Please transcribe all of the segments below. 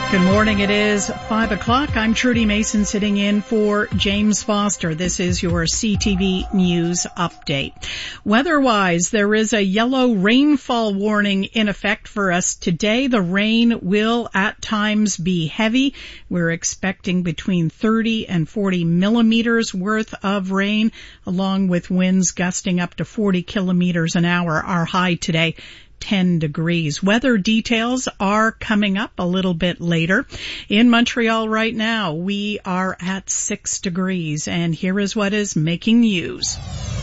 Good morning. It is 5 o'clock. I'm Trudy Mason sitting in for James Foster. This is your CTV News Update. Weather-wise, there is a yellow rainfall warning in effect for us today. The rain will at times be heavy. We're expecting between 30 and 40 millimeters worth of rain, along with winds gusting up to 40 kilometers an hour. Our high today, 10 degrees. Weather details are coming up a little bit later. In Montreal right now, we are at 6 degrees, and here is what is making news.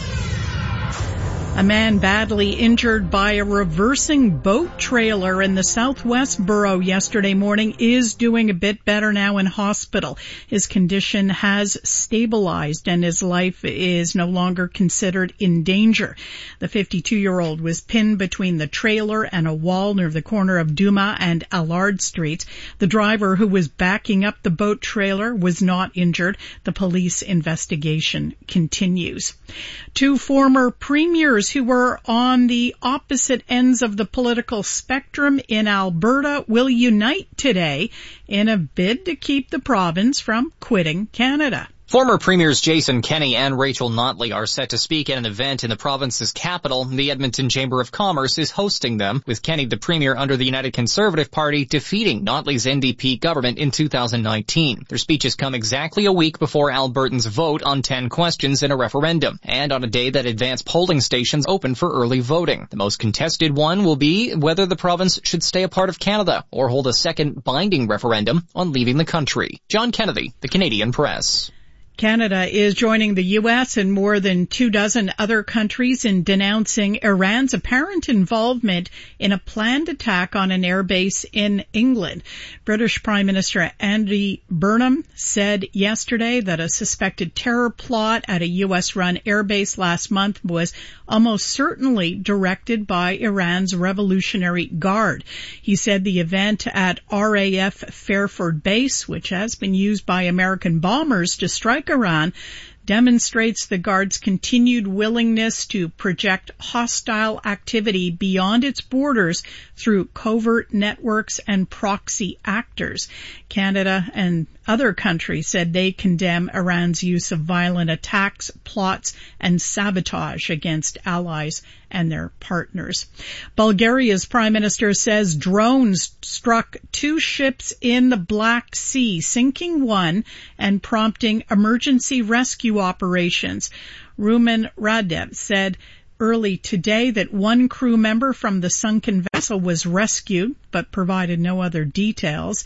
A man badly injured by a reversing boat trailer in the Southwest Borough yesterday morning is doing a bit better now in hospital. His condition has stabilized and his life is no longer considered in danger. The 52-year-old was pinned between the trailer and a wall near the corner of Dumas and Allard Streets. The driver, who was backing up the boat trailer, was not injured. The police investigation continues. Two former premiers who were on the opposite ends of the political spectrum in Alberta will unite today in a bid to keep the province from quitting Canada. Former Premiers Jason Kenney and Rachel Notley are set to speak at an event in the province's capital. The Edmonton Chamber of Commerce is hosting them, with Kenney, the Premier under the United Conservative Party, defeating Notley's NDP government in 2019. Their speeches come exactly a week before Albertans vote on 10 questions in a referendum, and on a day that advanced polling stations open for early voting. The most contested one will be whether the province should stay a part of Canada or hold a second binding referendum on leaving the country. John Kennedy, The Canadian Press. Canada is joining the U.S. and more than 24 other countries in denouncing Iran's apparent involvement in a planned attack on an airbase in England. British Prime Minister Andy Burnham said yesterday that a suspected terror plot at a U.S.-run airbase last month was almost certainly directed by Iran's Revolutionary Guard. He said the event at RAF Fairford Base, which has been used by American bombers to strike Iran, demonstrates the Guard's continued willingness to project hostile activity beyond its borders through covert networks and proxy actors. Canada and other countries said they condemn Iran's use of violent attacks, plots, and sabotage against allies and their partners. Bulgaria's prime minister says drones struck 2 ships in the Black Sea, sinking one and prompting emergency rescue operations. Rumen Radev said early today that one crew member from the sunken vessel was rescued, but provided no other details.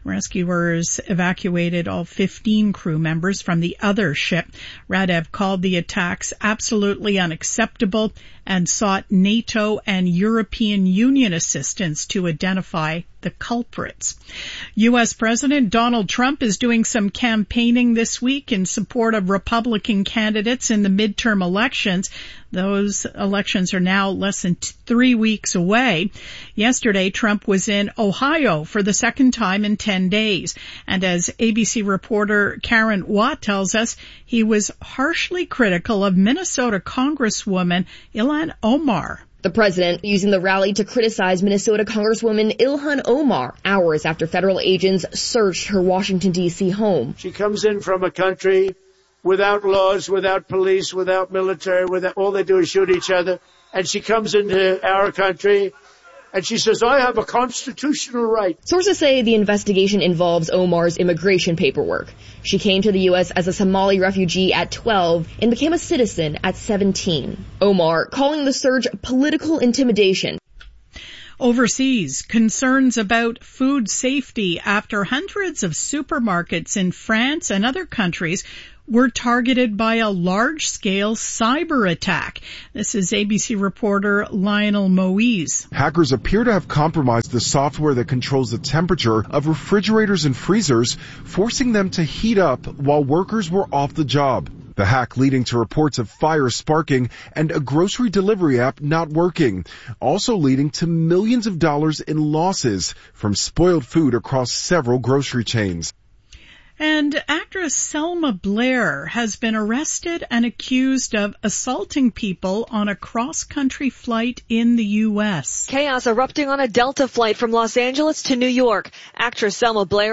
Rescuers evacuated all 15 crew members from the other ship. Radev called the attacks absolutely unacceptable and sought NATO and European Union assistance to identify the culprits. U.S. President Donald Trump is doing some campaigning this week in support of Republican candidates in the midterm elections. Those elections are now less than 3 weeks away. Yesterday, Trump was in Ohio for the second time in 10 days. And as ABC reporter Karen Watt tells us, he was harshly critical of Minnesota Congresswoman Ilhan Omar. The president using the rally to criticize Minnesota Congresswoman Ilhan Omar hours after federal agents searched her Washington, D.C. home. She comes in from a country without laws, without police, without military, all they do is shoot each other. And she comes into our country and she says, I have a constitutional right. Sources say the investigation involves Omar's immigration paperwork. She came to the U.S. as a Somali refugee at 12 and became a citizen at 17. Omar calling the surge political intimidation. Overseas, concerns about food safety after hundreds of supermarkets in France and other countries were targeted by a large-scale cyber attack. This is ABC reporter Lionel Moise. Hackers appear to have compromised the software that controls the temperature of refrigerators and freezers, forcing them to heat up while workers were off the job. The hack leading to reports of fires sparking and a grocery delivery app not working, also leading to millions of dollars in losses from spoiled food across several grocery chains. And actress Selma Blair has been arrested and accused of assaulting people on a cross-country flight in the U.S. Chaos erupting on a Delta flight from Los Angeles to New York. Actress Selma Blair